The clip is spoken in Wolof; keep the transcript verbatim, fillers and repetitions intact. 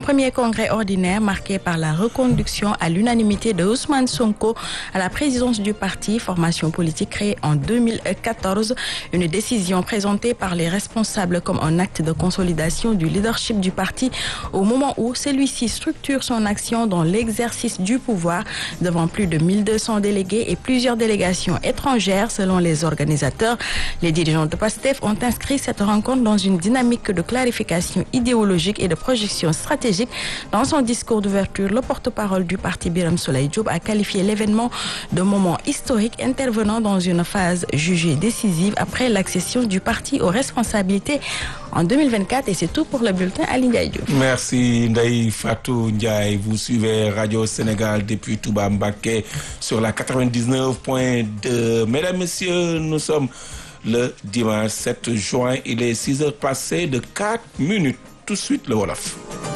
Premier congrès ordinaire marqué par la reconduction à l'unanimité de Ousmane Sonko à la présidence du parti, formation politique créée en deux mille quatorze. Une décision présentée par les responsables comme un acte de consolidation du leadership du parti au moment où celui-ci structure son action dans l'exercice du pouvoir devant plus de mille deux cents délégués et plusieurs délégations étrangères selon les organisateurs. Les dirigeants de PASTEF ont inscrit cette rencontre dans une dynamique de clarification idéologique et de projection stratégique. Dans son discours d'ouverture, le porte-parole du parti Birame Souleye Diop a qualifié l'événement de moment historique intervenant dans une phase jugée décisive après l'accession du parti aux responsabilités en deux mille vingt-quatre. Et c'est tout pour le bulletin. Ali Ndiaye Diouf. Merci Ndeye Fatou Ndiaye. Vous suivez Radio Sénégal depuis Touba Mbacké sur la quatre-vingt-dix-neuf point deux. Mesdames, Messieurs, nous sommes le dimanche sept juin. Il est six heures passées de quatre minutes. Tout de suite le Wolof.